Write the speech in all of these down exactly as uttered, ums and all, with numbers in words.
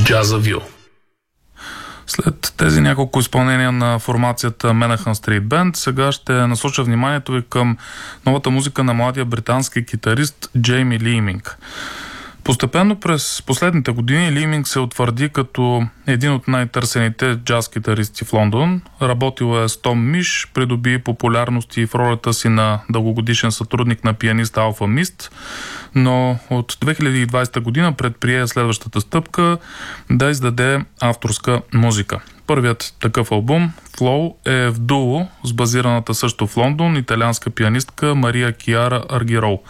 Jazzaville. След тези няколко изпълнения на формацията Menahan Street Band, сега ще насоча вниманието ви към новата музика на младия британски китарист Джейми Лийминг. Постепенно през последните години Лийминг се утвърди като един от най-търсените джаз китаристи в Лондон. Работил е с Том Миш, придоби популярност и в ролята си на дългогодишен сътрудник на пианиста Алфа Мист, но от две хиляди и двадесета година предприе следващата стъпка да издаде авторска музика. Първият такъв албум, Flow, е в дуо с базираната също в Лондон италианска пианистка Мария Киара Аргирол.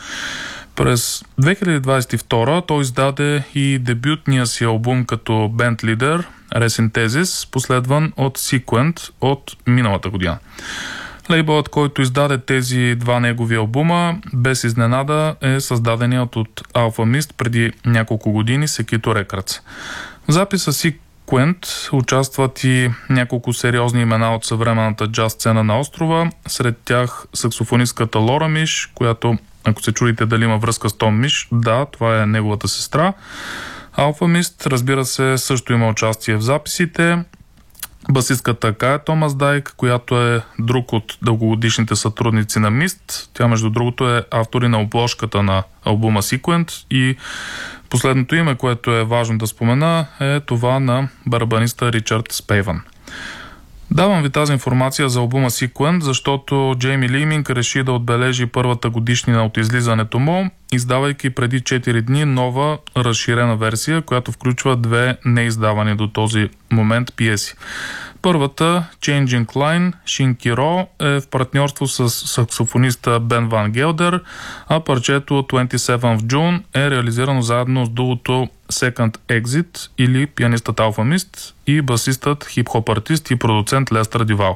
През две хиляди двадесет и втора той издаде и дебютния си албум като бенд лидер Resynthesis, последван от Sequent от миналата година. Лейбълът, който издаде тези два негови албума, без изненада е създаденият от Alpha Mist преди няколко години Sekito Records. В записа Sequent участват и няколко сериозни имена от съвременната джаз сцена на острова, сред тях саксофонистката Лора Миш, която, ако се чудите дали има връзка с Том Миш, да, това е неговата сестра. Алфа Мист, разбира се, също има участие в записите. Басистката Кая Томас Дайк, която е друг от дългогодишните сътрудници на Мист. Тя, между другото, е автор и на обложката на албума Sequent и последното име, което е важно да спомена, е това на барабаниста Ричард Спейван. Давам ви тази информация за албума Sequent, защото Джейми Лийминг реши да отбележи първата годишнина от излизането му, издавайки преди четири дни нова разширена версия, която включва две неиздавани до този момент пиеси. Първата, Changing Line, Шинкиро, е в партньорство с саксофониста Бен Ван Гелдер, а парчето двадесет и седми June е реализирано заедно с дуото Second Exit или пианистът Алфа Мист и басистът, хип-хоп артист и продуцент Лестър Дивал.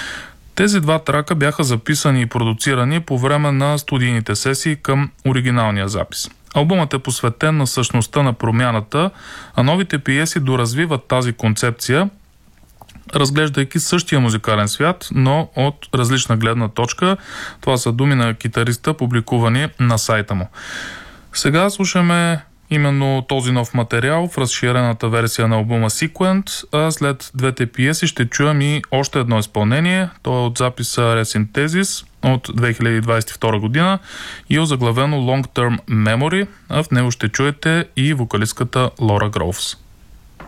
Тези два трака бяха записани и продуцирани по време на студийните сесии към оригиналния запис. Албумът е посветен на същността на промяната, а новите пиеси доразвиват тази концепция, разглеждайки същия музикален свят, но от различна гледна точка. Това са думи на китариста, публикувани на сайта му. Сега слушаме именно този нов материал в разширената версия на албума Sequent, а след двете пиеси ще чуем и още едно изпълнение. То е от записа Resynthesis от две хиляди двадесет и втора година и е озаглавено Long Term Memory, а в него ще чуете и вокалистката Лора Гроувс.